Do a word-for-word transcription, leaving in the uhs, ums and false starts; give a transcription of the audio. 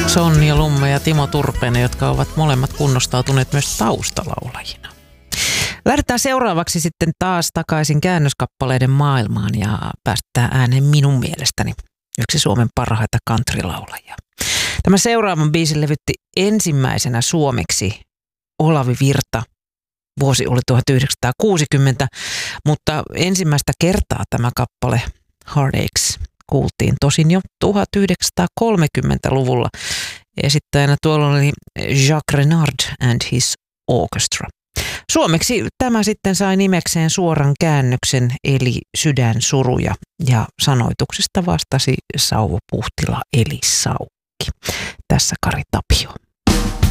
Sonja Lumme ja Timo Turpeinen, jotka ovat molemmat kunnostautuneet myös taustalaulajina. Lähdetään seuraavaksi sitten taas takaisin käännöskappaleiden maailmaan ja päästään ääneen minun mielestäni yksi Suomen parhaita countrylaulajia. Tämä seuraavan biisin levytti ensimmäisenä suomeksi Olavi Virta. Vuosi oli tuhatyhdeksänsataakuusikymmentä, mutta ensimmäistä kertaa tämä kappale Heartaches kuultiin tosin jo tuhatyhdeksänsataakolmekymmentäluvulla. Esittäjänä tuolla oli Jacques Renard and his Orchestra. Suomeksi tämä sitten sai nimekseen suoran käännöksen eli Sydänsuruja ja sanoituksesta vastasi Sauvo Puhtila eli Saukki. Tässä Kari Tapio.